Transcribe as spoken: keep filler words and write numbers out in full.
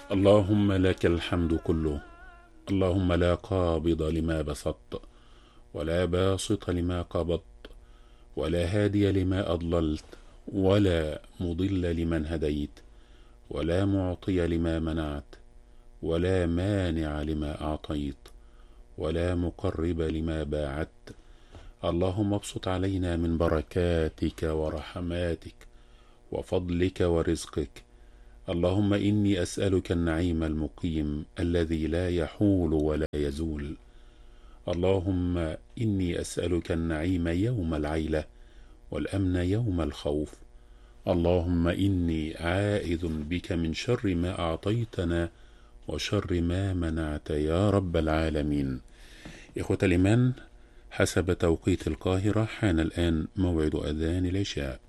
اللهم لك الحمد كله. اللهم لا قابض لما بسطت، ولا باسط لما قبضت، ولا هادي لما أضللت، ولا مضل لمن هديت، ولا معطي لما منعت، ولا مانع لما أعطيت، ولا مقرب لما باعدت. اللهم ابسط علينا من بركاتك ورحماتك وفضلك ورزقك. اللهم إني أسألك النعيم المقيم الذي لا يحول ولا يزول. اللهم إني أسألك النعيم يوم العيلة والأمن يوم الخوف. اللهم إني عائذ بك من شر ما أعطيتنا وشر ما منعت يا رب العالمين. إخوة الإيمان، حسب توقيت القاهرة حان الآن موعد أذان العشاء،